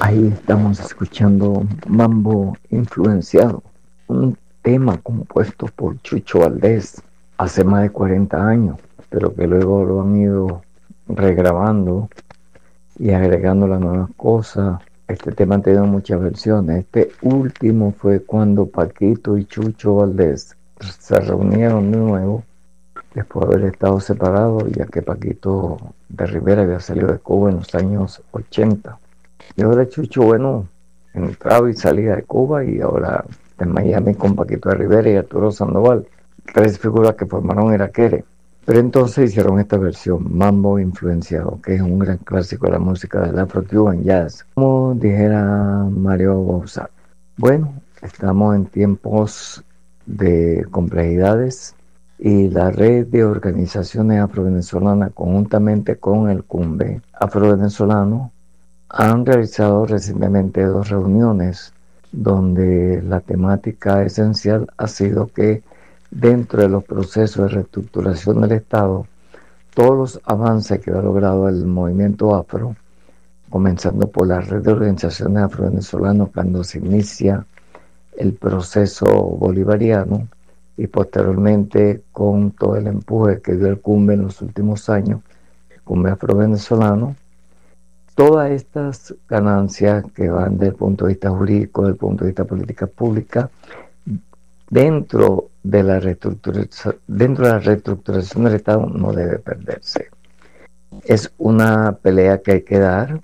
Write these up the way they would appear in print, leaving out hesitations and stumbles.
Ahí estamos escuchando Mambo Influenciado, un tema compuesto por Chucho Valdés hace más de 40 años, pero que luego lo han ido regrabando y agregando las nuevas cosas. Este tema ha tenido muchas versiones. Este último fue cuando Paquito y Chucho Valdés se reunieron de nuevo después de haber estado separados, ya que Paquito de Rivera había salido de Cuba en los años 80. Y ahora Chucho, bueno, entraba y salía de Cuba y ahora en Miami con Paquito de Rivera y Arturo Sandoval, tres figuras que formaron Iraquere. Pero entonces hicieron esta versión, Mambo Influenciado, que es un gran clásico de la música del Afro-Cuban Jazz, como dijera Mario Bauza. Bueno, estamos en tiempos de complejidades y la red de organizaciones afro-venezolanas, conjuntamente con el CUMBE afro-venezolano, han realizado recientemente 2 reuniones donde la temática esencial ha sido que dentro de los procesos de reestructuración del Estado, todos los avances que ha logrado el movimiento afro, comenzando por la red de organizaciones afro-venezolanas cuando se inicia el proceso bolivariano y posteriormente con todo el empuje que dio el CUMBE en los últimos años, el CUMBE afro-venezolano, todas estas ganancias que van desde el punto de vista jurídico, desde el punto de vista política pública, dentro de la reestructuración del Estado no debe perderse. Es una pelea que hay que dar.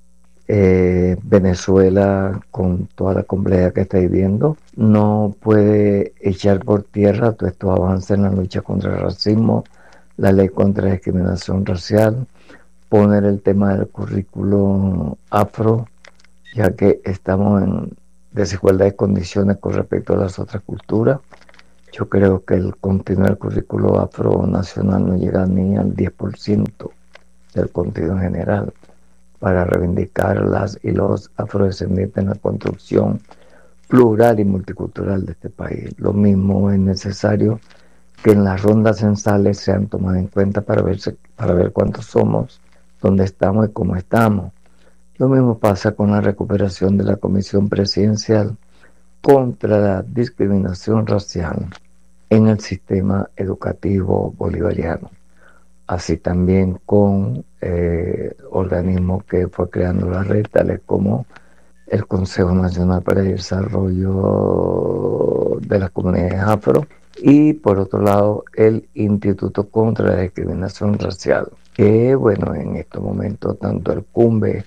Venezuela, con toda la complejidad que está viviendo, no puede echar por tierra todos estos avances en la lucha contra el racismo, la ley contra la discriminación racial, poner el tema del currículo afro, ya que estamos en desigualdad de condiciones con respecto a las otras culturas. Yo creo que el contenido del currículo afro nacional no llega ni al 10% del contenido en general para reivindicar las y los afrodescendientes en la construcción plural y multicultural de este país. Lo mismo es necesario que en las rondas censales sean tomadas en cuenta para ver cuántos somos, dónde estamos y cómo estamos. Lo mismo pasa con la recuperación de la Comisión Presidencial contra la discriminación racial en el sistema educativo bolivariano. Así también con organismos que fue creando la red, tales como el Consejo Nacional para el Desarrollo de las Comunidades Afro y por otro lado el Instituto contra la Discriminación Racial, que bueno, en estos momentos tanto el CUMBE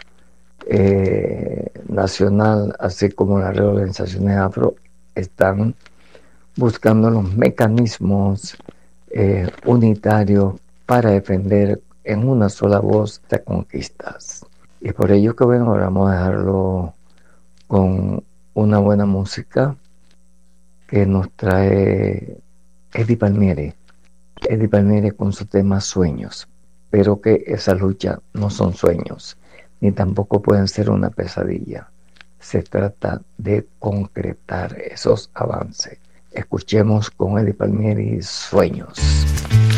nacional así como las organizaciones afro están buscando los mecanismos unitarios para defender en una sola voz las conquistas. Y por ello que bueno, ahora vamos a dejarlo con una buena música que nos trae Eddie Palmieri. Eddie Palmieri con su tema Sueños, pero que esa lucha no son sueños, ni tampoco pueden ser una pesadilla. Se trata de concretar esos avances. Escuchemos con Eddie Palmieri Sueños.